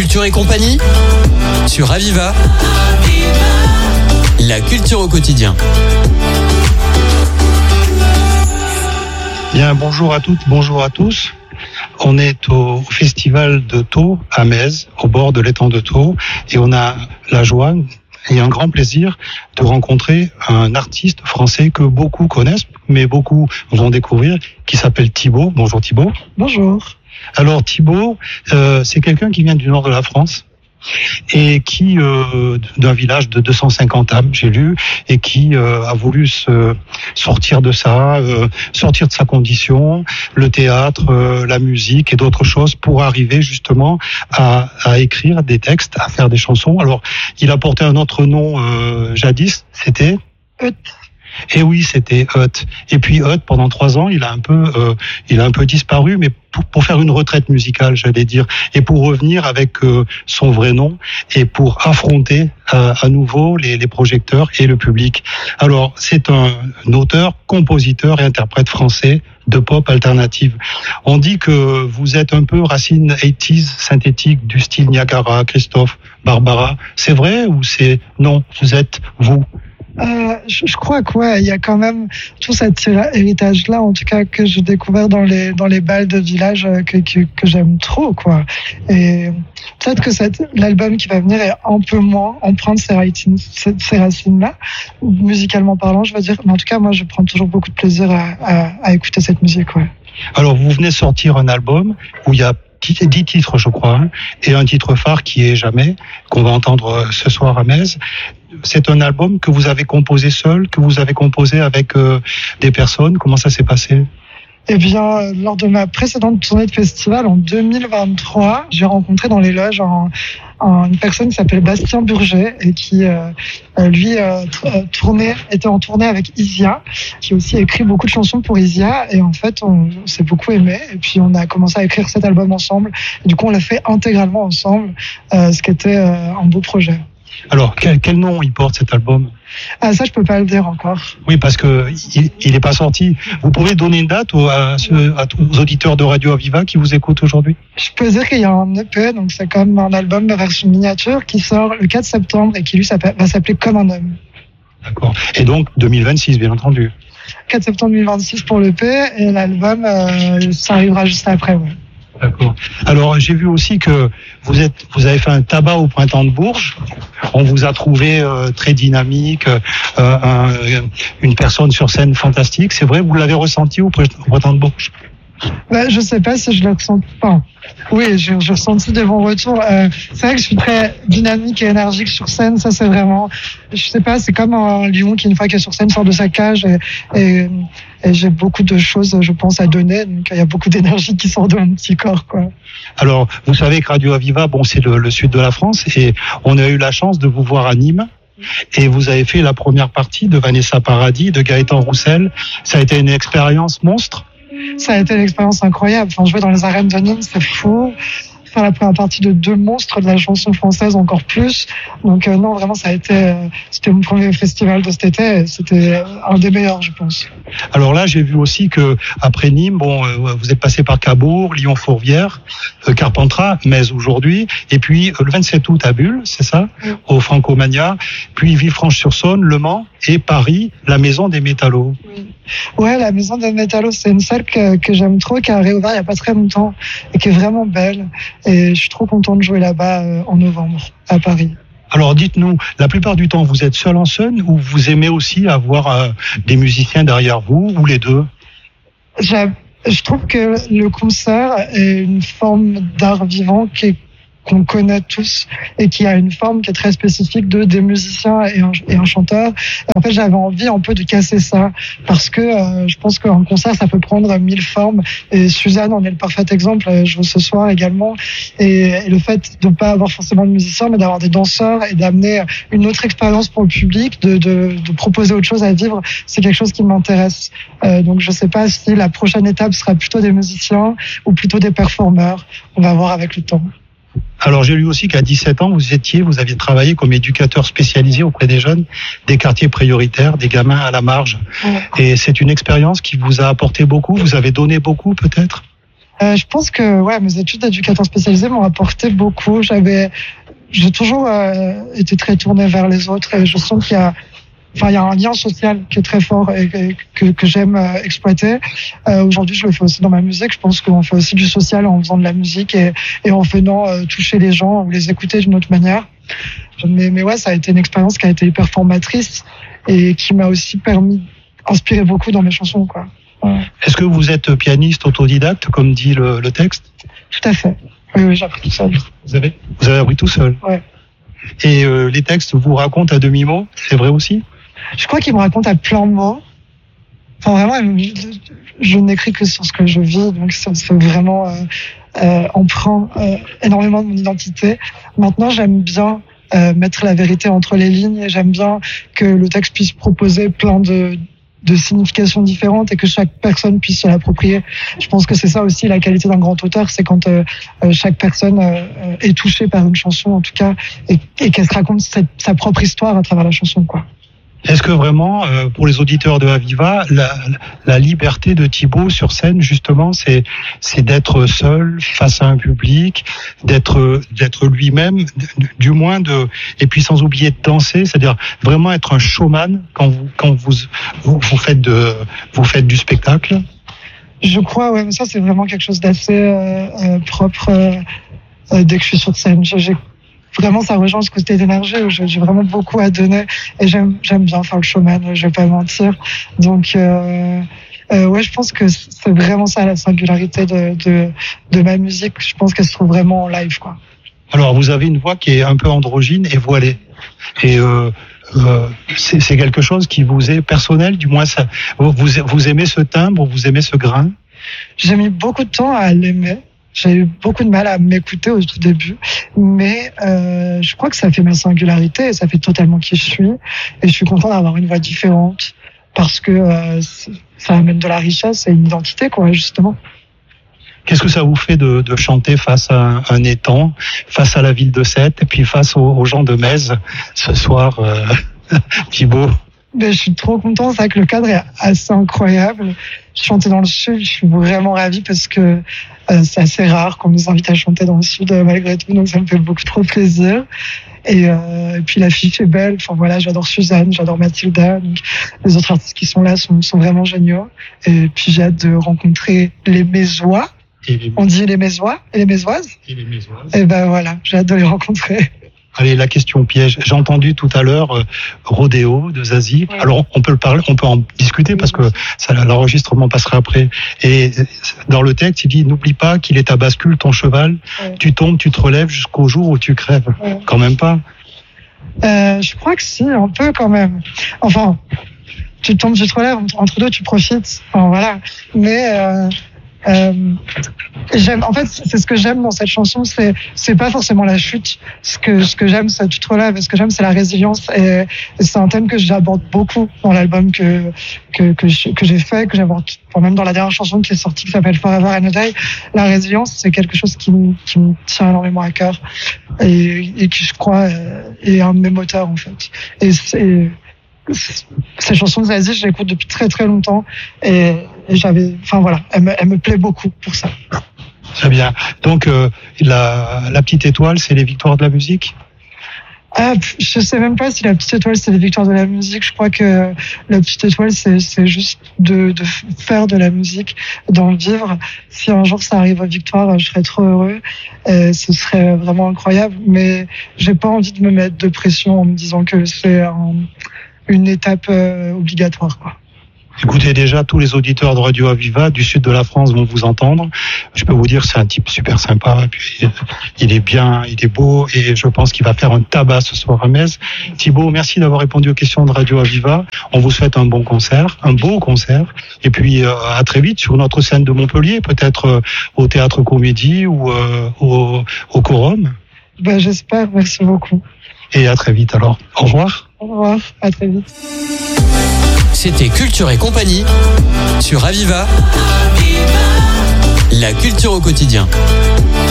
Culture et compagnie sur Aviva. La culture au quotidien. Bien, bonjour à toutes, bonjour à tous. On est au festival de Thau à Metz, au bord de l'étang de Thau, et on a la joie et un grand plaisir de rencontrer un artiste français que beaucoup connaissent, mais beaucoup vont découvrir, qui s'appelle Thibaut. Bonjour Thibaut. Bonjour. Alors Thibaut, c'est quelqu'un qui vient du nord de la France et qui d'un village de 250 âmes, j'ai lu, et qui a voulu sortir de ça, sortir de sa condition, le théâtre, la musique et d'autres choses, pour arriver justement à écrire des textes, à faire des chansons. Alors il a porté un autre nom jadis, c'était Euth. Et oui, c'était Euth. Et puis Euth, pendant 3 ans, il a un peu disparu, mais pour faire une retraite musicale, j'allais dire, et pour revenir avec son vrai nom et pour affronter à nouveau les projecteurs et le public. Alors, c'est un auteur, compositeur et interprète français de pop alternative. On dit que vous êtes un peu racine 80s synthétique du style Niagara, Christophe, Barbara. C'est vrai ou c'est non? Vous êtes vous? Je crois qu'il y a quand même tout cet héritage-là, en tout cas que j'ai découvert dans les bals de village que j'aime trop, quoi. Et peut-être que l'album qui va venir est un peu moins empreint de ces racines-là, musicalement parlant, je veux dire. Mais en tout cas, moi, je prends toujours beaucoup de plaisir à écouter cette musique, ouais. Alors, vous venez sortir un album où il y a 10 titres, je crois, et un titre phare qui est Jamais, qu'on va entendre ce soir à Metz. C'est un album que vous avez composé seul, que vous avez composé avec des personnes. Comment ça s'est passé? Eh bien, lors de ma précédente tournée de festival en 2023, j'ai rencontré dans les loges une personne qui s'appelle Bastien Burger et qui, lui, était en tournée avec Isia, qui aussi a écrit beaucoup de chansons pour Isia. Et en fait, on s'est beaucoup aimé. Et puis, on a commencé à écrire cet album ensemble. Et du coup, on l'a fait intégralement ensemble, ce qui était un beau projet. Alors, quel nom il porte cet album? Ah, ça, je peux pas le dire encore. Oui, parce que il est pas sorti. Vous pouvez donner une date à tous les auditeurs de Radio Aviva qui vous écoutent aujourd'hui? Je peux dire qu'il y a un EP, donc c'est comme un album de version miniature qui sort le 4 septembre et qui lui va s'appeler Comme un homme. D'accord. Et donc 2026, bien entendu. 4 septembre 2026 pour l'EP et l'album, ça arrivera juste après, ouais. D'accord. Alors, j'ai vu aussi que vous avez fait un tabac au Printemps de Bourges. On vous a trouvé très dynamique, une personne sur scène fantastique. C'est vrai, vous l'avez ressenti au Printemps de Bourges? Je sais pas si je le ressens pas. Oui, j'ai ressenti des bons retours. C'est vrai que je suis très dynamique et énergique sur scène. Ça, c'est vraiment, je sais pas, c'est comme un lion qui, une fois qu'il est sur scène, sort de sa cage et j'ai beaucoup de choses, je pense, à donner. Donc, il y a beaucoup d'énergie qui sort de mon petit corps, quoi. Alors, vous savez que Radio Aviva, c'est le sud de la France et on a eu la chance de vous voir à Nîmes. Et vous avez fait la première partie de Vanessa Paradis, de Gaëtan Roussel. Ça a été une expérience monstre. Ça a été une expérience incroyable. Enfin, jouer dans les arènes de Nîmes, c'est fou. Faire la première partie de 2 monstres de la chanson française, encore plus. Donc non, vraiment, c'était mon premier festival de cet été. C'était un des meilleurs, je pense. Alors là, j'ai vu aussi que après Nîmes, vous êtes passé par Cabourg, Lyon-Fourvière, Carpentras, Metz aujourd'hui, et puis le 27 août à Bulle, c'est ça, oui, au Francomania, puis Villefranche-sur-Saône, Le Mans et Paris, la Maison des Métallos. Oui. Ouais, la Maison des Métallos, c'est une salle que j'aime trop, qui a réouvert il y a pas très longtemps et qui est vraiment belle. Et je suis trop contente de jouer là-bas en novembre, à Paris. Alors dites-nous, la plupart du temps, vous êtes seul en scène ou vous aimez aussi avoir des musiciens derrière vous, ou les deux? Je trouve que le concert est une forme d'art vivant qu'on connaît tous et qui a une forme qui est très spécifique des musiciens et un chanteur. Et en fait, j'avais envie un peu de casser ça parce que je pense qu'un concert, ça peut prendre 1000 formes. Et Suzanne en est le parfait exemple. Elle joue ce soir également. Et le fait de ne pas avoir forcément de musiciens, mais d'avoir des danseurs et d'amener une autre expérience pour le public, de proposer autre chose à vivre, c'est quelque chose qui m'intéresse. Donc, je sais pas si la prochaine étape sera plutôt des musiciens ou plutôt des performeurs. On va voir avec le temps. Alors, j'ai lu aussi qu'à 17 ans, vous aviez travaillé comme éducateur spécialisé auprès des jeunes des quartiers prioritaires, des gamins à la marge. Ouais. Et c'est une expérience qui vous a apporté beaucoup. Vous avez donné beaucoup, peut-être? Je pense que mes études d'éducateur spécialisé m'ont apporté beaucoup. J'ai toujours été très tournée vers les autres et je sens qu'il y a un lien social qui est très fort et que j'aime exploiter. Aujourd'hui, je le fais aussi dans ma musique. Je pense qu'on fait aussi du social en faisant de la musique et en venant toucher les gens ou les écouter d'une autre manière. Mais ouais, ça a été une expérience qui a été hyper formatrice et qui m'a aussi inspiré beaucoup dans mes chansons, quoi. Ouais. Est-ce que vous êtes pianiste autodidacte, comme dit le texte? Tout à fait. Oui, j'ai appris tout seul. Vous avez appris tout seul? Ouais. Et les textes vous racontent à demi-mot, c'est vrai aussi? Je crois qu'ils me racontent à plein de mots. Enfin, vraiment, je n'écris que sur ce que je vis, donc c'est vraiment empreint énormément de mon identité. Maintenant, j'aime bien mettre la vérité entre les lignes et j'aime bien que le texte puisse proposer plein de significations différentes et que chaque personne puisse se l'approprier. Je pense que c'est ça aussi la qualité d'un grand auteur, c'est quand chaque personne est touchée par une chanson, en tout cas, et qu'elle se raconte sa propre histoire à travers la chanson, quoi. Est-ce que vraiment, pour les auditeurs de Aviva, la liberté de Thibaut sur scène, justement, c'est d'être seul face à un public, d'être lui-même, du moins et puis sans oublier de danser, c'est-à-dire vraiment être un showman quand vous faites du spectacle? Je crois, mais ça c'est vraiment quelque chose d'assez propre dès que je suis sur scène. Vraiment, ça rejoint ce côté d'énergie où j'ai vraiment beaucoup à donner et j'aime bien faire le showman, je vais pas mentir. Donc, je pense que c'est vraiment ça la singularité de ma musique. Je pense qu'elle se trouve vraiment en live, quoi. Alors, vous avez une voix qui est un peu androgyne et voilée. Et c'est quelque chose qui vous est personnel, du moins ça. Vous aimez ce timbre, vous aimez ce grain? J'ai mis beaucoup de temps à l'aimer. J'ai eu beaucoup de mal à m'écouter au tout début, mais je crois que ça fait ma singularité et ça fait totalement qui je suis. Et je suis content d'avoir une voix différente parce que ça amène de la richesse et une identité, quoi, justement. Qu'est-ce que ça vous fait de chanter face à un étang, face à la ville de Sète et puis face aux gens de Metz ce soir, Thibaut? Je suis trop contente, c'est vrai que le cadre est assez incroyable. Chanter dans le sud, je suis vraiment ravie parce que c'est assez rare qu'on nous invite à chanter dans le sud malgré tout, donc ça me fait beaucoup trop plaisir. Et puis l'affiche est belle, enfin voilà, j'adore Suzanne, j'adore Mathilda, donc les autres artistes qui sont là sont vraiment géniaux. Et puis j'ai hâte de rencontrer les Mézois. On dit les Mézois et les Mézoises. Et ben voilà, j'ai hâte de les rencontrer. Allez, la question piège. J'ai entendu tout à l'heure Rodéo de Zazie. Ouais. Alors on peut en discuter parce que l'enregistrement passera après. Et dans le texte, il dit n'oublie pas qu'il est ta bascule, ton cheval. Ouais. Tu tombes, tu te relèves jusqu'au jour où tu crèves. Ouais. Quand même pas. Je crois que si, un peu quand même. Enfin, tu tombes, tu te relèves. Entre deux, tu profites. Enfin voilà. Mais en fait, c'est ce que j'aime dans cette chanson, c'est pas forcément la chute. Ce que j'aime, c'est tu te relèves. Ce que j'aime, c'est la résilience. Et c'est un thème que j'aborde beaucoup dans l'album que j'ai fait, que j'aborde même dans la dernière chanson qui est sortie, qui s'appelle Forever and a Day. La résilience, c'est quelque chose qui me tient énormément à cœur et qui, je crois, est un de mes moteurs, en fait. Et cette chanson de Zazie, je l'écoute depuis très très longtemps et elle me plaît beaucoup pour ça. Très bien. Donc la petite étoile, c'est les victoires de la musique? Je sais même pas si la petite étoile c'est les victoires de la musique. Je crois que la petite étoile c'est juste de faire de la musique, d'en vivre. Si un jour ça arrive aux victoires, je serais trop heureux. Ce serait vraiment incroyable. Mais j'ai pas envie de me mettre de pression en me disant que c'est une étape obligatoire, quoi. Écoutez, déjà, tous les auditeurs de Radio Aviva du sud de la France vont vous entendre. Je peux vous dire, c'est un type super sympa. Et puis, il est bien, il est beau, et je pense qu'il va faire un tabac ce soir à Metz. Thibaut, merci d'avoir répondu aux questions de Radio Aviva. On vous souhaite un bon concert, un beau concert. Et puis, à très vite sur notre scène de Montpellier, peut-être au Théâtre Comédie ou au Quorum. J'espère, merci beaucoup. Et à très vite alors. Au revoir. Au revoir, à très vite. C'était Culture et compagnie sur Aviva. La culture au quotidien.